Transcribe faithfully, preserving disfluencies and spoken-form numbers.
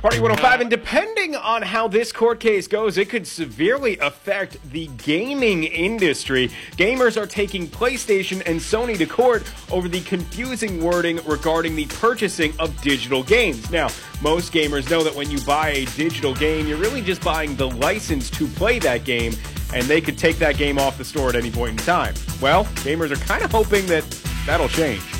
Party one oh five, and depending on how this court case goes, it could severely affect the gaming industry. Gamers are taking PlayStation and Sony to court over the confusing wording regarding the purchasing of digital games. Now, most gamers know that when you buy a digital game, you're really just buying the license to play that game, and they could take that game off the store at any point in time. Well, gamers are kind of hoping that that'll change.